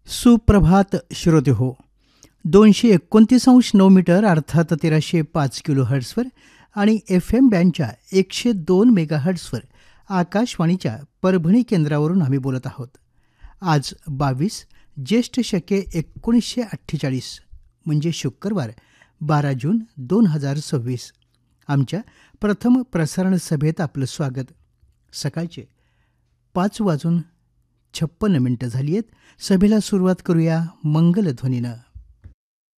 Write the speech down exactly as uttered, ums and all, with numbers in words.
सुप्रभात श्रोते हो. दोनशे एकोणतीस अंश नऊ मीटर अर्थात तेराशे पाच किलो हर्ट्सवर आणि एफ एम बँडच्या एकशे दोन मेगा हर्ट्सवर आकाशवाणीच्या परभणी केंद्रावरून आम्ही बोलत आहोत. आज बावीस ज्येष्ठ शके एकोणीसशे अठ्ठेचाळीस म्हणजे शुक्रवार बारा जून दोन हजार सव्वीस. आमच्या प्रथम प्रसारण सभेत आपलं स्वागत. सकाळचे पाच वाजून छप्पन्न मिनटं झाली आहेत. सभेला सुरुवात करूया मंगलध्वनीनं.